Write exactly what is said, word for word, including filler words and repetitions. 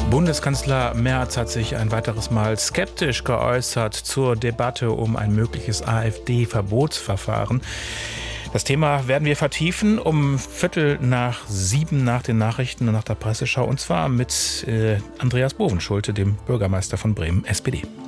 Bundeskanzler Merz hat sich ein weiteres Mal skeptisch geäußert zur Debatte um ein mögliches AfD-Verbotsverfahren. Das Thema werden wir vertiefen um Viertel nach sieben nach den Nachrichten und nach der Presseschau, und zwar mit äh, Andreas Bovenschulte, dem Bürgermeister von Bremen, S P D.